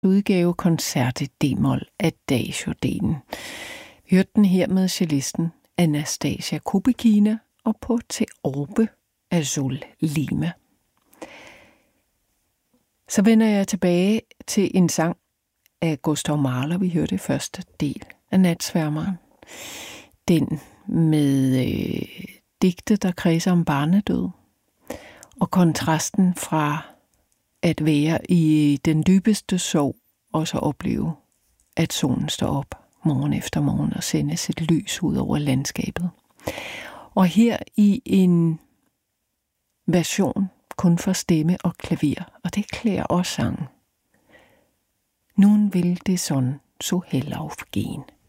udgave koncert i d-mol Adagio-delen. Vi hørte den her med cellisten Anastasia Kubikina og på teorbe Azul Lima. Så vender jeg tilbage til en sang af Gustav Mahler. Vi hørte første del af Natsværmeren. Den med digte, der kredser om barnedød. Og kontrasten fra at være i den dybeste sorg, og så opleve, at solen står op morgen efter morgen og sender sit lys ud over landskabet. Og her i en version kun for stemme og klaver, og det klæder også sangen. Nun will die Sonne so hell aufgehen.